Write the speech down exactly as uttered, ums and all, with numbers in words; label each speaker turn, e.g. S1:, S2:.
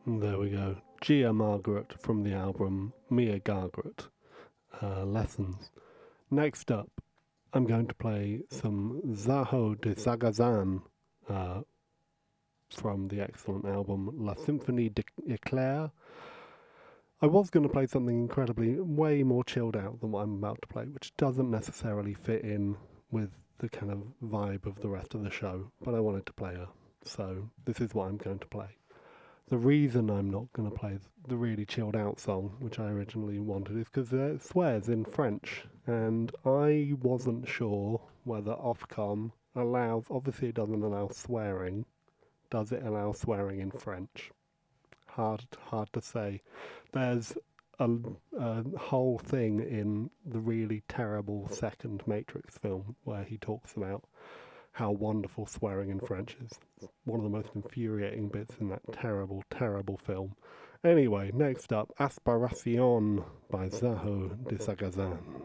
S1: There we go. Gia Margaret from the album Mia Gargaret, uh, Lessons. Next up, I'm going to play some Zaho de Zagazan uh, from the excellent album La Symphonie d'Eclair. I was going to play something incredibly way more chilled out than what I'm about to play, which doesn't necessarily fit in with the kind of vibe of the rest of the show, but I wanted to play her, so this is what I'm going to play. The reason I'm not going to play the really chilled out song, which I originally wanted, is because it swears in French, and I wasn't sure whether Ofcom allows, obviously it doesn't allow swearing, does it allow swearing in French? Hard, hard to say. There's a, a whole thing in the really terrible second Matrix film where he talks about how wonderful swearing in French is. It's one of the most infuriating bits in that terrible, terrible film. Anyway, next up, Aspiration by Zaho de Sagazan.